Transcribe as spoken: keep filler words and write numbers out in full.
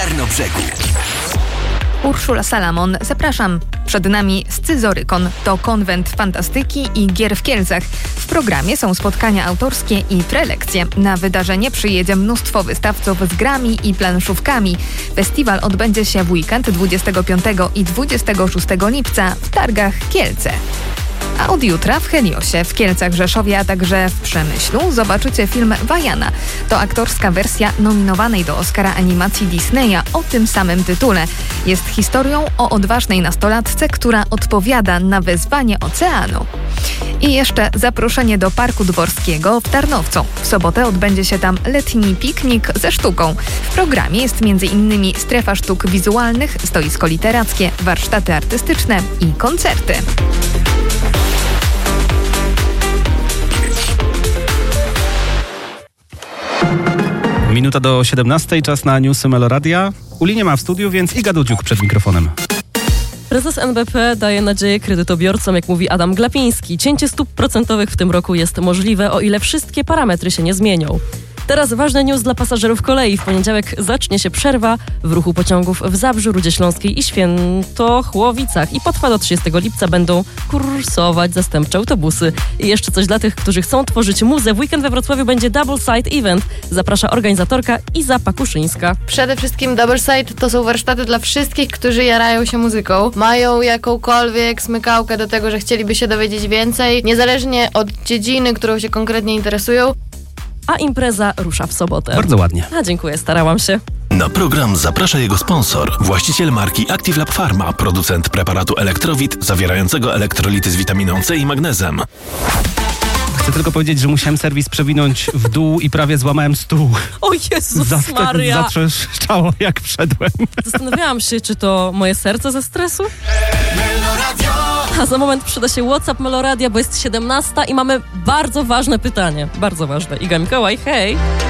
Tarnobrzegu. Urszula Salamon, zapraszam. Przed nami Scyzorykon. To konwent fantastyki i gier w Kielcach. W programie są spotkania autorskie i prelekcje. Na wydarzenie przyjedzie mnóstwo wystawców z grami i planszówkami. Festiwal odbędzie się w weekend dwudziestego piątego i dwudziestego szóstego lipca w Targach Kielce. A od jutra w Heliosie, w Kielcach, Rzeszowie, a także w Przemyślu zobaczycie film Wajana. To aktorska wersja nominowanej do Oscara animacji Disneya o tym samym tytule. Jest historią o odważnej nastolatce, która odpowiada na wezwanie oceanu. I jeszcze zaproszenie do Parku Dworskiego w Tarnowcu. W sobotę odbędzie się tam letni piknik ze sztuką. W programie jest między innymi strefa sztuk wizualnych, stoisko literackie, warsztaty artystyczne i koncerty. Minuta do siedemnastej, czas na newsy Meloradia. Uli nie ma w studiu, więc Iga Dudziuk przed mikrofonem. Prezes N B P daje nadzieję kredytobiorcom, jak mówi Adam Glapiński. Cięcie stóp procentowych w tym roku jest możliwe, o ile wszystkie parametry się nie zmienią. Teraz ważny news dla pasażerów kolei. W poniedziałek zacznie się przerwa w ruchu pociągów w Zabrzu, Rudzie Śląskiej i Świętochłowicach. I potrwa do trzydziestego lipca, będą kursować zastępcze autobusy. I jeszcze coś dla tych, którzy chcą tworzyć muzę. W weekend we Wrocławiu będzie Double Side Event. Zaprasza organizatorka Iza Pakuszyńska. Przede wszystkim Double Side to są warsztaty dla wszystkich, którzy jarają się muzyką. Mają jakąkolwiek smykałkę do tego, że chcieliby się dowiedzieć więcej, niezależnie od dziedziny, którą się konkretnie interesują. A impreza rusza w sobotę. Bardzo ładnie. A dziękuję, starałam się. Na program zaprasza jego sponsor, właściciel marki Active Lab Pharma, producent preparatu Elektrowit zawierającego elektrolity z witaminą C i magnezem. Chcę tylko powiedzieć, że musiałem serwis przewinąć w dół i prawie złamałem stół. O Jezus Za- Maria! Zatrzeszczało, jak wszedłem. Zastanawiałam się, czy to moje serce ze stresu? A za moment przyda się WhatsApp Meloradia, bo jest siedemnasta i mamy bardzo ważne pytanie. Bardzo ważne. Iga Mikołaj, hej!